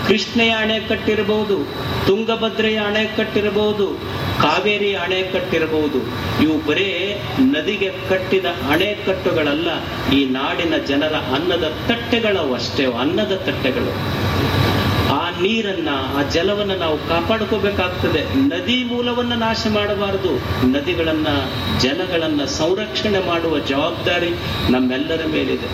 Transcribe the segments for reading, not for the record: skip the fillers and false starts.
ಕೃಷ್ಣೆಯ ಅಣೆಕಟ್ಟಿರಬಹುದು, ತುಂಗಭದ್ರೆಯ ಅಣೆಕಟ್ಟಿರಬಹುದು, ಕಾವೇರಿ ಅಣೆಕಟ್ಟಿರಬಹುದು. ಇವು ಬರೇ ನದಿಗೆ ಕಟ್ಟಿದ ಅಣೆಕಟ್ಟುಗಳಲ್ಲ, ಈ ನಾಡಿನ ಜನರ ಅನ್ನದ ತಟ್ಟೆಗಳು ಅಷ್ಟೇ, ಅನ್ನದ ತಟ್ಟೆಗಳು. ಆ ನೀರನ್ನ, ಆ ಜಲವನ್ನ ನಾವು ಕಾಪಾಡ್ಕೋಬೇಕಾಗ್ತದೆ. ನದಿ ಮೂಲವನ್ನ ನಾಶ ಮಾಡಬಾರದು. ನದಿಗಳನ್ನ, ಜನಗಳನ್ನ ಸಂರಕ್ಷಣೆ ಮಾಡುವ ಜವಾಬ್ದಾರಿ ನಮ್ಮೆಲ್ಲರ ಮೇಲಿದೆ.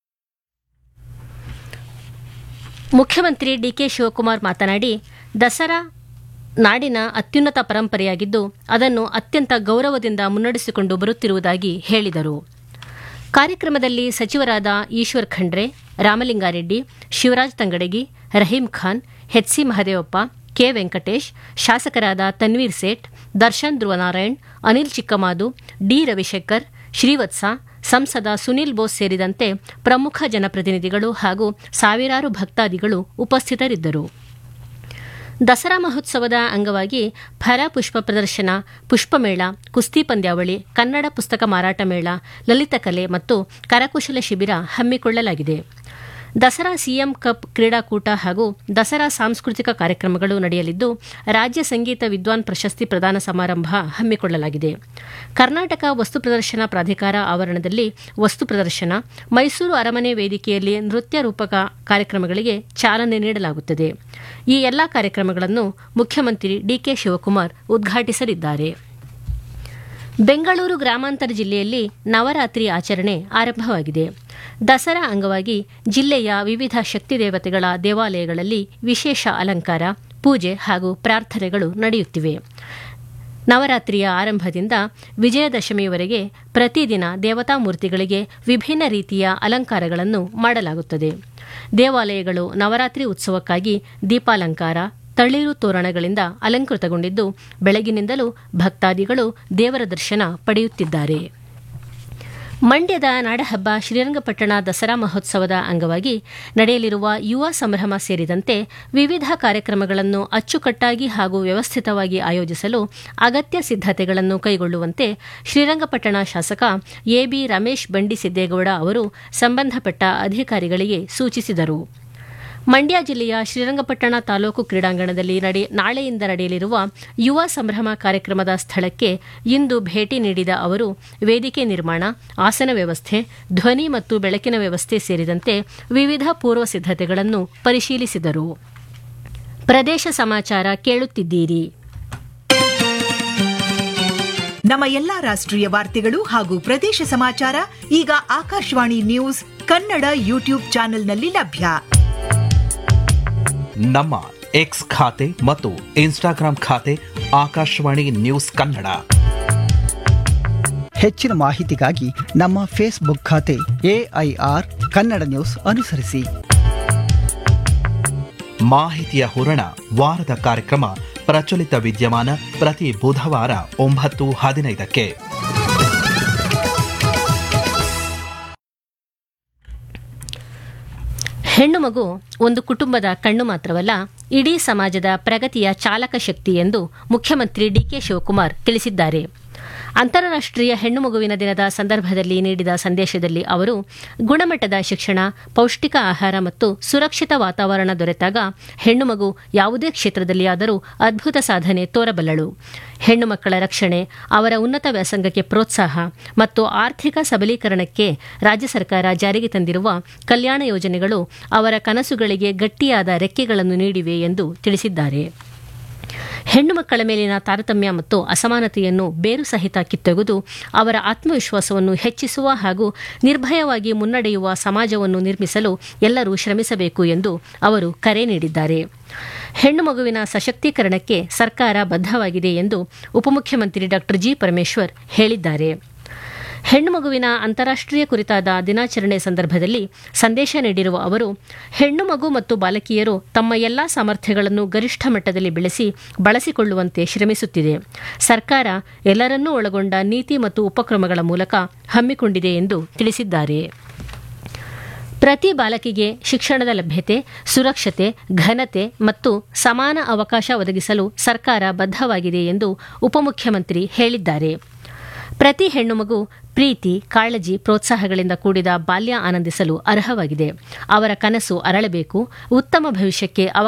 ಮುಖ್ಯಮಂತ್ರಿ ಡಿಕೆ ಶಿವಕುಮಾರ್ ಮಾತನಾಡಿ, ದಸರಾ ನಾಡಿನ ಅತ್ಯುನ್ನತ ಪರಂಪರೆಯಾಗಿದ್ದು ಅದನ್ನು ಅತ್ಯಂತ ಗೌರವದಿಂದ ಮುನ್ನಡೆಸಿಕೊಂಡು ಬರುತ್ತಿರುವುದಾಗಿ ಹೇಳಿದರು. ಕಾರ್ಯಕ್ರಮದಲ್ಲಿ ಸಚಿವರಾದ ಈಶ್ವರ್ ಖಂಡ್ರೆ, ರಾಮಲಿಂಗಾರೆಡ್ಡಿ, ಶಿವರಾಜ್ ತಂಗಡಗಿ, ರಹೀಂ ಖಾನ್, ಎಚ್ಸಿ ಮಹದೇವಪ್ಪ, ಕೆ ವೆಂಕಟೇಶ್, ಶಾಸಕರಾದ ತನ್ವೀರ್ ಸೇಠ್, ದರ್ಶನ್ ಧ್ರುವನಾರಾಯಣ್, ಅನಿಲ್ ಚಿಕ್ಕಮಾದು, ಡಿ ರವಿಶೇಖರ್, ಶ್ರೀವತ್ಸ, ಸಂಸದ ಸುನೀಲ್ ಬೋಸ್ ಸೇರಿದಂತೆ ಪ್ರಮುಖ ಜನಪ್ರತಿನಿಧಿಗಳು ಹಾಗೂ ಸಾವಿರಾರು ಭಕ್ತಾದಿಗಳು ಉಪಸ್ಥಿತರಿದ್ದರು. ದಸರಾ ಮಹೋತ್ಸವದ ಅಂಗವಾಗಿ ಫಲ ಪುಷ್ಪ ಪ್ರದರ್ಶನ, ಪುಷ್ಪಮೇಳ, ಕುಸ್ತಿ ಪಂದ್ಯಾವಳಿ, ಕನ್ನಡ ಪುಸ್ತಕ ಮಾರಾಟ ಮೇಳ, ಲಲಿತಕಲೆ ಮತ್ತು ಕರಕುಶಲ ಶಿಬಿರ ಹಮ್ಮಿಕೊಳ್ಳಲಾಗಿದೆ. ದಸರಾ ಸಿಎಂ ಕಪ್ ಕ್ರೀಡಾಕೂಟ ಹಾಗೂ ದಸರಾ ಸಾಂಸ್ಕೃತಿಕ ಕಾರ್ಯಕ್ರಮಗಳು ನಡೆಯಲಿದ್ದು, ರಾಜ್ಯ ಸಂಗೀತ ವಿದ್ವಾನ್ ಪ್ರಶಸ್ತಿ ಪ್ರದಾನ ಸಮಾರಂಭ ಹಮ್ಮಿಕೊಳ್ಳಲಾಗಿದೆ. ಕರ್ನಾಟಕ ವಸ್ತು ಪ್ರದರ್ಶನ ಪ್ರಾಧಿಕಾರ ಆವರಣದಲ್ಲಿ ವಸ್ತು ಪ್ರದರ್ಶನ, ಮೈಸೂರು ಅರಮನೆ ವೇದಿಕೆಯಲ್ಲಿ ನೃತ್ಯ ರೂಪಕ ಕಾರ್ಯಕ್ರಮಗಳಿಗೆ ಚಾಲನೆ ನೀಡಲಾಗುತ್ತದೆ. ಈ ಎಲ್ಲಾ ಕಾರ್ಯಕ್ರಮಗಳನ್ನು ಮುಖ್ಯಮಂತ್ರಿ ಡಿಕೆ ಶಿವಕುಮಾರ್ ಉದ್ಘಾಟಿಸಲಿದ್ದಾರೆ. ಬೆಂಗಳೂರು ಗ್ರಾಮಾಂತರ ಜಿಲ್ಲೆಯಲ್ಲಿ ನವರಾತ್ರಿ ಆಚರಣೆ ಆರಂಭವಾಗಿದೆ. ದಸರಾ ಅಂಗವಾಗಿ ಜಿಲ್ಲೆಯ ವಿವಿಧ ಶಕ್ತಿ ದೇವತೆಗಳ ದೇವಾಲಯಗಳಲ್ಲಿ ವಿಶೇಷ ಅಲಂಕಾರ, ಪೂಜೆ ಹಾಗೂ ಪ್ರಾರ್ಥನೆಗಳು ನಡೆಯುತ್ತಿವೆ. ನವರಾತ್ರಿಯ ಆರಂಭದಿಂದ ವಿಜಯದಶಮಿಯವರೆಗೆ ಪ್ರತಿದಿನ ದೇವತಾ ಮೂರ್ತಿಗಳಿಗೆ ವಿಭಿನ್ನ ರೀತಿಯ ಅಲಂಕಾರಗಳನ್ನು ಮಾಡಲಾಗುತ್ತದೆ. ದೇವಾಲಯಗಳು ನವರಾತ್ರಿ ಉತ್ಸವಕ್ಕಾಗಿ ದೀಪಾಲಂಕಾರ, ತಳಿರು ತೋರಣಗಳಿಂದ ಅಲಂಕೃತಗೊಂಡಿದ್ದು, ಬೆಳಗಿನಿಂದಲೂ ಭಕ್ತಾದಿಗಳು ದೇವರ ದರ್ಶನ ಪಡೆಯುತ್ತಿದ್ದಾರೆ. ಮಂಡ್ಯದ ನಾಡಹಬ್ಬ ಶ್ರೀರಂಗಪಟ್ಟಣ ದಸರಾ ಮಹೋತ್ಸವದ ಅಂಗವಾಗಿ ನಡೆಯಲಿರುವ ಯುವ ಸಂಭ್ರಮ ಸೇರಿದಂತೆ ವಿವಿಧ ಕಾರ್ಯಕ್ರಮಗಳನ್ನು ಅಚ್ಚುಕಟ್ಟಾಗಿ ಹಾಗೂ ವ್ಯವಸ್ಥಿತವಾಗಿ ಆಯೋಜಿಸಲು ಅಗತ್ಯ ಸಿದ್ದತೆಗಳನ್ನು ಕೈಗೊಳ್ಳುವಂತೆ ಶ್ರೀರಂಗಪಟ್ಟಣ ಶಾಸಕ ಎಬಿ ರಮೇಶ್ ಬಂಡಿಸಿದ್ದೇಗೌಡ ಅವರು ಸಂಬಂಧಪಟ್ಟ ಅಧಿಕಾರಿಗಳಿಗೆ ಸೂಚಿಸಿದರು. ಮಂಡ್ಯ ಜಿಲ್ಲೆಯ ಶ್ರೀರಂಗಪಟ್ಟಣ ತಾಲೂಕು ಕ್ರೀಡಾಂಗಣದಲ್ಲಿ ನಾಳೆಯಿಂದ ನಡೆಯಲಿರುವ ಯುವ ಸಂಭ್ರಮ ಕಾರ್ಯಕ್ರಮದ ಸ್ಥಳಕ್ಕೆ ಇಂದು ಭೇಟಿ ನೀಡಿದ ಅವರು ವೇದಿಕೆ ನಿರ್ಮಾಣ, ಆಸನ ವ್ಯವಸ್ಥೆ, ಧ್ವನಿ ಮತ್ತು ಬೆಳಕಿನ ವ್ಯವಸ್ಥೆ ಸೇರಿದಂತೆ ವಿವಿಧ ಪೂರ್ವ ಸಿದ್ದತೆಗಳನ್ನು ಪರಿಶೀಲಿಸಿದರು. ಪ್ರದೇಶ ಸಮಾಚಾರ ಕೇಳುತ್ತಿದ್ದೀರಿ. ನಮ್ಮ ಎಲ್ಲಾ ರಾಷ್ಟ್ರೀಯ ವಾರ್ತೆಗಳು ಹಾಗೂ ಪ್ರದೇಶ ಸಮಾಚಾರ ಈಗ ಆಕಾಶವಾಣಿ ನ್ಯೂಸ್ ಕನ್ನಡ ಯೂಟ್ಯೂಬ್ ಚಾನೆಲ್ನಲ್ಲಿ ಲಭ್ಯ. ನಮ್ಮ ಎಕ್ಸ್ ಖಾತೆ ಮತ್ತು ಇನ್ಸ್ಟಾಗ್ರಾಂ ಖಾತೆ ಆಕಾಶವಾಣಿ ನ್ಯೂಸ್ ಕನ್ನಡ. ಹೆಚ್ಚಿನ ಮಾಹಿತಿಗಾಗಿ ನಮ್ಮ ಫೇಸ್ಬುಕ್ ಖಾತೆ AIR ಕನ್ನಡ ನ್ಯೂಸ್ ಅನುಸರಿಸಿ. ಮಾಹಿತಿಯ ಹೂರಣ ವಾರದ ಕಾರ್ಯಕ್ರಮ ಪ್ರಚಲಿತ ವಿದ್ಯಮಾನ ಪ್ರತಿ ಬುಧವಾರ 9:15ಕ್ಕೆ. ಹೆಣ್ಣು ಮಗು ಒಂದು ಕುಟುಂಬದ ಕಣ್ಣು ಮಾತ್ರವಲ್ಲ, ಇಡೀ ಸಮಾಜದ ಪ್ರಗತಿಯ ಚಾಲಕ ಶಕ್ತಿ ಎಂದು ಮುಖ್ಯಮಂತ್ರಿ ಡಿಕೆ ಶಿವಕುಮಾರ್ ತಿಳಿಸಿದ್ದಾರೆ. ಅಂತಾರಾಷ್ಟ್ರೀಯ ಹೆಣ್ಣು ಮಗುವಿನ ದಿನದ ಸಂದರ್ಭದಲ್ಲಿ ನೀಡಿದ ಸಂದೇಶದಲ್ಲಿ ಅವರು, ಗುಣಮಟ್ಟದ ಶಿಕ್ಷಣ, ಪೌಷ್ಟಿಕ ಆಹಾರ ಮತ್ತು ಸುರಕ್ಷಿತ ವಾತಾವರಣ ದೊರೆತಾಗ ಹೆಣ್ಣು ಮಗು ಯಾವುದೇ ಕ್ಷೇತ್ರದಲ್ಲಿ ಆದರೂ ಅದ್ಭುತ ಸಾಧನೆ ತೋರಬಲ್ಲಳು. ಹೆಣ್ಣು ಮಕ್ಕಳ ರಕ್ಷಣೆ, ಅವರ ಉನ್ನತ ವ್ಯಾಸಂಗಕ್ಕೆ ಪ್ರೋತ್ಸಾಹ ಮತ್ತು ಆರ್ಥಿಕ ಸಬಲೀಕರಣಕ್ಕೆ ರಾಜ್ಯ ಸರ್ಕಾರ ಜಾರಿಗೆ ತಂದಿರುವ ಕಲ್ಯಾಣ ಯೋಜನೆಗಳು ಅವರ ಕನಸುಗಳಿಗೆ ಗಟ್ಟಿಯಾದ ರೆಕ್ಕೆಗಳನ್ನು ನೀಡಿವೆ ಎಂದು ತಿಳಿಸಿದ್ದಾರೆ. ಹೆಣ್ಣು ಮಕ್ಕಳ ಮೇಲಿನ ತಾರತಮ್ಯ ಮತ್ತು ಅಸಮಾನತೆಯನ್ನು ಬೇರು ಸಹಿತ ಕಿತ್ತೊಗೆದು ಅವರ ಆತ್ಮವಿಶ್ವಾಸವನ್ನು ಹೆಚ್ಚಿಸುವ ಹಾಗೂ ನಿರ್ಭಯವಾಗಿ ಮುನ್ನಡೆಯುವ ಸಮಾಜವನ್ನು ನಿರ್ಮಿಸಲು ಎಲ್ಲರೂ ಶ್ರಮಿಸಬೇಕು ಎಂದು ಅವರು ಕರೆ ನೀಡಿದ್ದಾರೆ. ಹೆಣ್ಣು ಮಗುವಿನ ಸಶಕ್ತೀಕರಣಕ್ಕೆ ಸರ್ಕಾರ ಬದ್ಧವಾಗಿದೆ ಎಂದು ಉಪಮುಖ್ಯಮಂತ್ರಿ ಡಾ ಜಿ ಪರಮೇಶ್ವರ್ ಹೇಳಿದ್ದಾರೆ. ಹೆಣ್ಣು ಮಗುವಿನ ಅಂತಾರಾಷ್ಟ್ರೀಯ ಕುರಿತಾದ ದಿನಾಚರಣೆ ಸಂದರ್ಭದಲ್ಲಿ ಸಂದೇಶ ನೀಡಿರುವ ಅವರು, ಹೆಣ್ಣು ಮಗು ಮತ್ತು ಬಾಲಕಿಯರು ತಮ್ಮ ಎಲ್ಲಾ ಸಾಮರ್ಥ್ಯಗಳನ್ನು ಗರಿಷ್ಠ ಮಟ್ಟದಲ್ಲಿ ಬಳಸಿಕೊಳ್ಳುವಂತೆ ಶ್ರಮಿಸುತ್ತಿದೆ. ಸರ್ಕಾರ ಎಲ್ಲರನ್ನೂ ಒಳಗೊಂಡ ನೀತಿ ಮತ್ತು ಉಪಕ್ರಮಗಳ ಮೂಲಕ ಹಮ್ಮಿಕೊಂಡಿದೆ ಎಂದು ತಿಳಿಸಿದ್ದಾರೆ. ಪ್ರತಿ ಬಾಲಕಿಗೆ ಶಿಕ್ಷಣದ ಲಭ್ಯತೆ, ಸುರಕ್ಷತೆ, ಘನತೆ ಮತ್ತು ಸಮಾನ ಅವಕಾಶ ಒದಗಿಸಲು ಸರ್ಕಾರ ಬದ್ಧವಾಗಿದೆ ಎಂದು ಉಪಮುಖ್ಯಮಂತ್ರಿ ಹೇಳಿದ್ದಾರೆ. ಪ್ರತಿ ಹೆಣ್ಣು ಮಗು ಪ್ರೀತಿ, ಕಾಳಜಿ, ಪ್ರೋತ್ಸಾಹಗಳಿಂದ ಕೂಡಿದ ಬಾಲ್ಯ ಆನಂದಿಸಲು ಅರ್ಹವಾಗಿದೆ. ಅವರ ಕನಸು ಅರಳಬೇಕು, ಉತ್ತಮ ಭವಿಷ್ಯಕ್ಕೆ